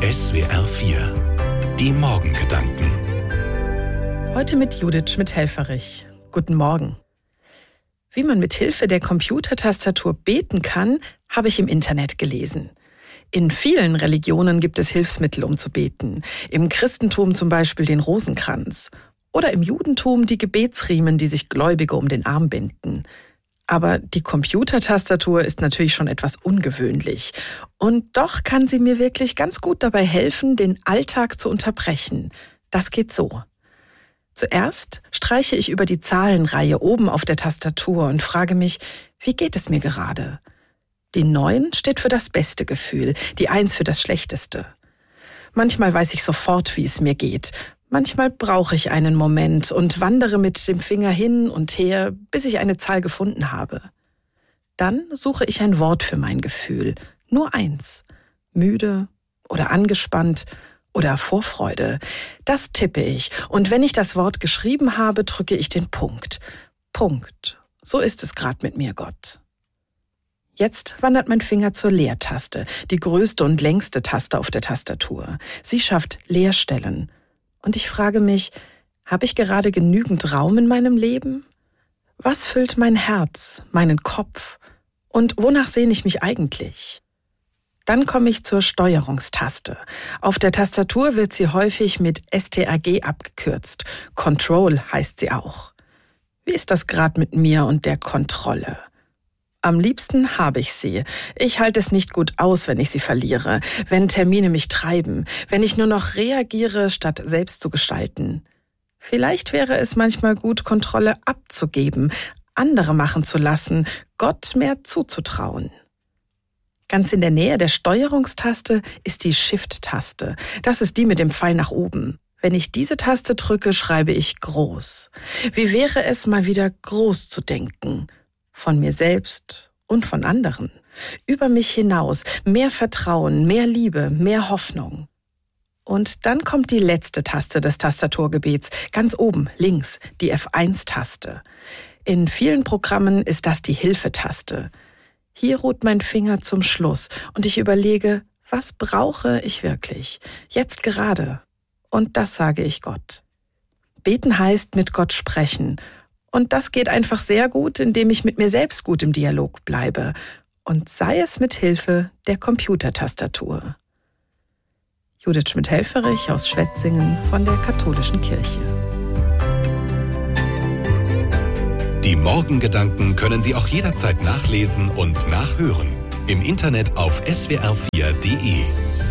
SWR 4. Die Morgengedanken. Heute mit Judith Schmidt-Helfferich. Guten Morgen. Wie man mit Hilfe der Computertastatur beten kann, habe ich im Internet gelesen. In vielen Religionen gibt es Hilfsmittel, um zu beten. Im Christentum zum Beispiel den Rosenkranz. Oder im Judentum die Gebetsriemen, die sich Gläubige um den Arm binden. Aber die Computertastatur ist natürlich schon etwas ungewöhnlich. Und doch kann sie mir wirklich ganz gut dabei helfen, den Alltag zu unterbrechen. Das geht so. Zuerst streiche ich über die Zahlenreihe oben auf der Tastatur und frage mich, wie geht es mir gerade? Die 9 steht für das beste Gefühl, die 1 für das schlechteste. Manchmal weiß ich sofort, wie es mir geht. Manchmal brauche ich einen Moment und wandere mit dem Finger hin und her, bis ich eine Zahl gefunden habe. Dann suche ich ein Wort für mein Gefühl. Nur 1. Müde oder angespannt oder Vorfreude. Das tippe ich. Und wenn ich das Wort geschrieben habe, drücke ich den Punkt. Punkt. So ist es gerade mit mir, Gott. Jetzt wandert mein Finger zur Leertaste, die größte und längste Taste auf der Tastatur. Sie schafft Leerstellen. Und ich frage mich, habe ich gerade genügend Raum in meinem Leben? Was füllt mein Herz, meinen Kopf? Und wonach sehne ich mich eigentlich? Dann komme ich zur Steuerungstaste. Auf der Tastatur wird sie häufig mit STRG abgekürzt. Control heißt sie auch. Wie ist das gerade mit mir und der Kontrolle? Am liebsten habe ich sie. Ich halte es nicht gut aus, wenn ich sie verliere, wenn Termine mich treiben, wenn ich nur noch reagiere, statt selbst zu gestalten. Vielleicht wäre es manchmal gut, Kontrolle abzugeben, andere machen zu lassen, Gott mehr zuzutrauen. Ganz in der Nähe der Steuerungstaste ist die Shift-Taste. Das ist die mit dem Pfeil nach oben. Wenn ich diese Taste drücke, schreibe ich groß. Wie wäre es, mal wieder groß zu denken? Von mir selbst und von anderen. Über mich hinaus. Mehr Vertrauen, mehr Liebe, mehr Hoffnung. Und dann kommt die letzte Taste des Tastaturgebets. Ganz oben, links, die F1-Taste. In vielen Programmen ist das die Hilfetaste. Hier ruht mein Finger zum Schluss und ich überlege, was brauche ich wirklich? Jetzt gerade. Und das sage ich Gott. Beten heißt mit Gott sprechen. Und das geht einfach sehr gut, indem ich mit mir selbst gut im Dialog bleibe. Und sei es mit Hilfe der Computertastatur. Judith Schmidt-Helfferich aus Schwetzingen von der Katholischen Kirche. Die Morgengedanken können Sie auch jederzeit nachlesen und nachhören. Im Internet auf swr4.de.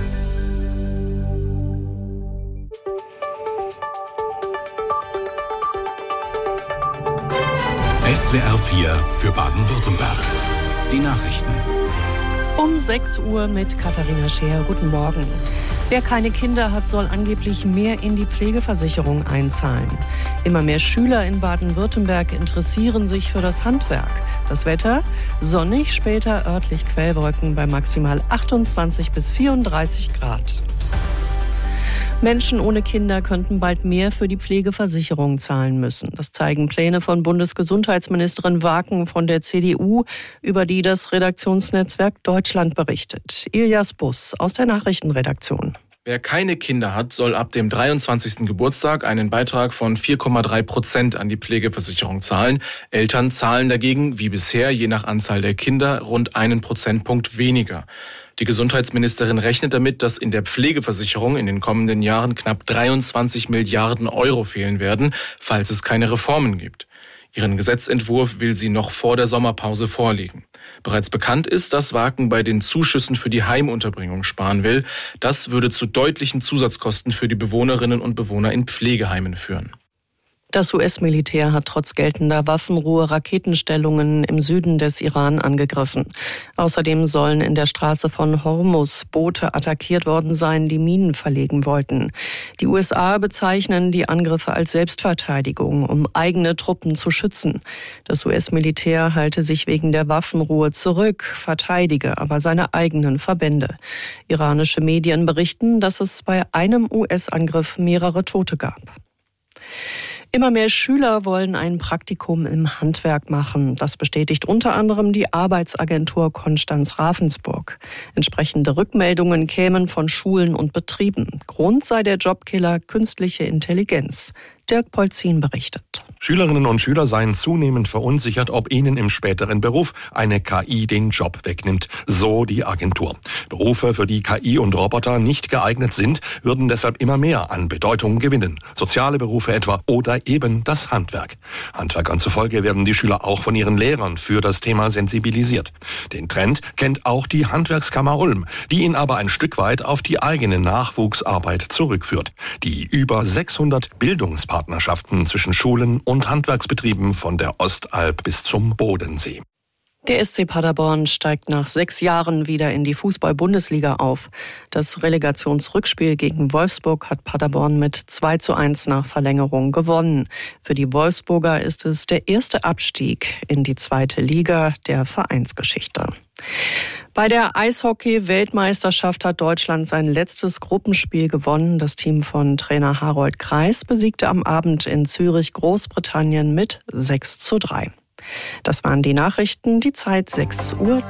SWR 4 für Baden-Württemberg. Die Nachrichten. Um 6 Uhr mit Katharina Scheer. Guten Morgen. Wer keine Kinder hat, soll angeblich mehr in die Pflegeversicherung einzahlen. Immer mehr Schüler in Baden-Württemberg interessieren sich für das Handwerk. Das Wetter? Sonnig, später örtlich Quellwolken bei maximal 28 bis 34 Grad. Menschen ohne Kinder könnten bald mehr für die Pflegeversicherung zahlen müssen. Das zeigen Pläne von Bundesgesundheitsministerin Waken von der CDU, über die das Redaktionsnetzwerk Deutschland berichtet. Ilias Bus aus der Nachrichtenredaktion. Wer keine Kinder hat, soll ab dem 23. Geburtstag einen Beitrag von 4,3% an die Pflegeversicherung zahlen. Eltern zahlen dagegen, wie bisher, je nach Anzahl der Kinder, rund 1 Prozentpunkt weniger. Die Gesundheitsministerin rechnet damit, dass in der Pflegeversicherung in den kommenden Jahren knapp 23 Milliarden Euro fehlen werden, falls es keine Reformen gibt. Ihren Gesetzentwurf will sie noch vor der Sommerpause vorlegen. Bereits bekannt ist, dass Waken bei den Zuschüssen für die Heimunterbringung sparen will. Das würde zu deutlichen Zusatzkosten für die Bewohnerinnen und Bewohner in Pflegeheimen führen. Das US-Militär hat trotz geltender Waffenruhe Raketenstellungen im Süden des Iran angegriffen. Außerdem sollen in der Straße von Hormuz Boote attackiert worden sein, die Minen verlegen wollten. Die USA bezeichnen die Angriffe als Selbstverteidigung, um eigene Truppen zu schützen. Das US-Militär halte sich wegen der Waffenruhe zurück, verteidige aber seine eigenen Verbände. Iranische Medien berichten, dass es bei einem US-Angriff mehrere Tote gab. Immer mehr Schüler wollen ein Praktikum im Handwerk machen. Das bestätigt unter anderem die Arbeitsagentur Konstanz-Ravensburg. Entsprechende Rückmeldungen kämen von Schulen und Betrieben. Grund sei der Jobkiller künstliche Intelligenz. Dirk Polzin berichtet. Schülerinnen und Schüler seien zunehmend verunsichert, ob ihnen im späteren Beruf eine KI den Job wegnimmt, so die Agentur. Berufe, für die KI und Roboter nicht geeignet sind, würden deshalb immer mehr an Bedeutung gewinnen. Soziale Berufe etwa oder eben das Handwerk. Handwerkern zufolge werden die Schüler auch von ihren Lehrern für das Thema sensibilisiert. Den Trend kennt auch die Handwerkskammer Ulm, die ihn aber ein Stück weit auf die eigene Nachwuchsarbeit zurückführt. Die über 600 Bildungspartnerschaften zwischen Schulen und Handwerksbetrieben von der Ostalb bis zum Bodensee. Der SC Paderborn steigt nach 6 Jahren wieder in die Fußball-Bundesliga auf. Das Relegationsrückspiel gegen Wolfsburg hat Paderborn mit 2:1 nach Verlängerung gewonnen. Für die Wolfsburger ist es der erste Abstieg in die 2. Liga der Vereinsgeschichte. Bei der Eishockey-Weltmeisterschaft hat Deutschland sein letztes Gruppenspiel gewonnen. Das Team von Trainer Harold Kreis besiegte am Abend in Zürich Großbritannien mit 6:3. Das waren die Nachrichten, die Zeit 6:03 Uhr.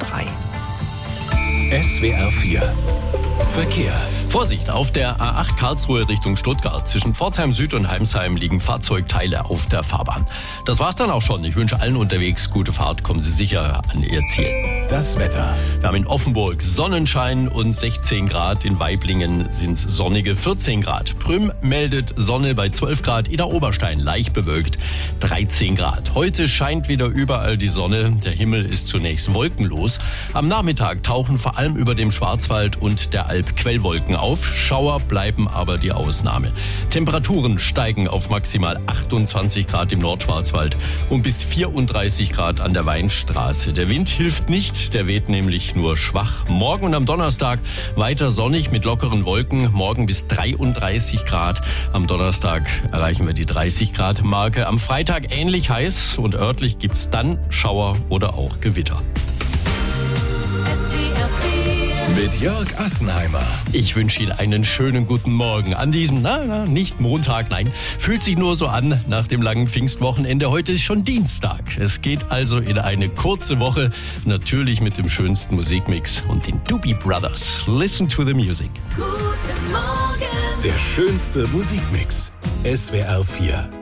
SWR 4 Verkehr. Vorsicht, auf der A8 Karlsruhe Richtung Stuttgart. Zwischen Pforzheim Süd und Heimsheim liegen Fahrzeugteile auf der Fahrbahn. Das war's dann auch schon. Ich wünsche allen unterwegs gute Fahrt. Kommen Sie sicher an Ihr Ziel. Das Wetter. Wir haben in Offenburg Sonnenschein und 16 Grad. In Waiblingen sind's sonnige 14 Grad. Prüm meldet Sonne bei 12 Grad. Ida Oberstein leicht bewölkt 13 Grad. Heute scheint wieder überall die Sonne. Der Himmel ist zunächst wolkenlos. Am Nachmittag tauchen vor allem über dem Schwarzwald und der Alb Quellwolken auf. Schauer bleiben aber die Ausnahme. Temperaturen steigen auf maximal 28 Grad im Nordschwarzwald und bis 34 Grad an der Weinstraße. Der Wind hilft nicht, der weht nämlich nur schwach. Morgen und am Donnerstag weiter sonnig mit lockeren Wolken. Morgen bis 33 Grad. Am Donnerstag erreichen wir die 30 Grad Marke. Am Freitag ähnlich heiß und örtlich gibt's dann Schauer oder auch Gewitter. Mit Jörg Assenheimer. Ich wünsche Ihnen einen schönen guten Morgen. An diesem, nicht Montag, nein, fühlt sich nur so an nach dem langen Pfingstwochenende. Heute ist schon Dienstag. Es geht also in eine kurze Woche, natürlich mit dem schönsten Musikmix und den Doobie Brothers. Listen to the music. Guten Morgen. Der schönste Musikmix. SWR 4.